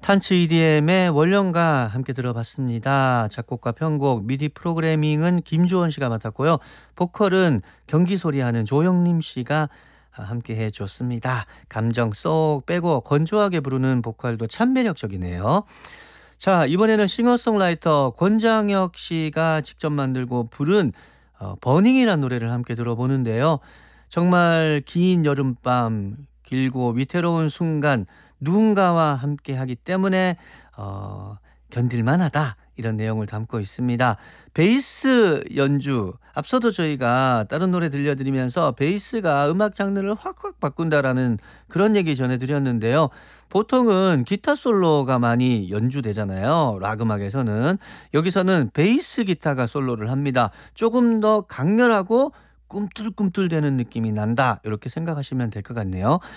트란스 EDM의 원령가 함께 들어봤습니다. 작곡과 편곡, 미디 프로그래밍은 김주원 씨가 맡았고요. 보컬은 경기 소리하는 조영림 씨가 함께 해줬습니다. 감정 쏙 빼고 건조하게 부르는 보컬도 참 매력적이네요. 자, 이번에는 싱어송라이터 권장혁 씨가 직접 만들고 부른 버닝이라는 노래를 함께 들어보는데요. 정말 긴 여름밤, 길고 위태로운 순간 누군가와 함께 하기 때문에 견딜만하다, 이런 내용을 담고 있습니다. 베이스 연주, 앞서도 저희가 다른 노래 들려드리면서 베이스가 음악 장르를 확확 바꾼다라는 그런 얘기 전해드렸는데요. 보통은 기타 솔로가 많이 연주되잖아요, 락 음악에서는. 여기서는 베이스 기타가 솔로를 합니다. 조금 더 강렬하고 꿈틀꿈틀대는 느낌이 난다, 이렇게 생각하시면 될 것 같네요.